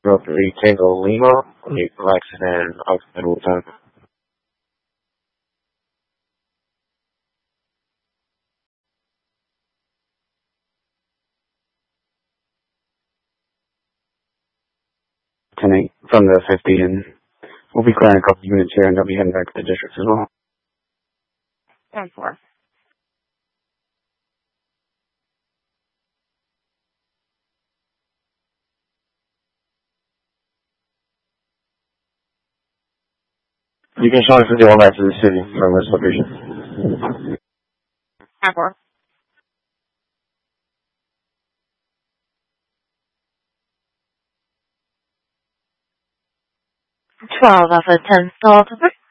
Rotary Tango Lima, Lexington, Oxford, Woodtown. Tonight from the 50, and we'll be clearing a couple units here, and they'll be heading back to the districts as well. 10-4. You can show us the one back to the city from this location. 10-4. 12 Alpha 10 Salt.